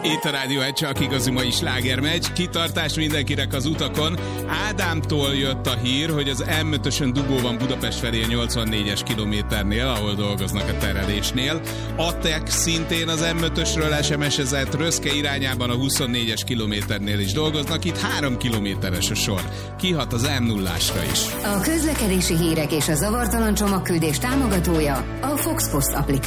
Itt a Rádió 1, csak igazi mai slágermegy. Kitartás mindenkinek az utakon. Ádámtól jött a hír, hogy az M5-ösön dugó van Budapest felé a 84-es kilométernél, ahol dolgoznak a terelésnél. Atek szintén az M5-ösről SMS-ezett, Röszke irányában a 24-es kilométernél is dolgoznak. Itt 3 kilométeres a sor. Kihat az M0-ásra is. A közlekedési hírek és a zavartalan csomagküldés támogatója a Fox Post applikáció.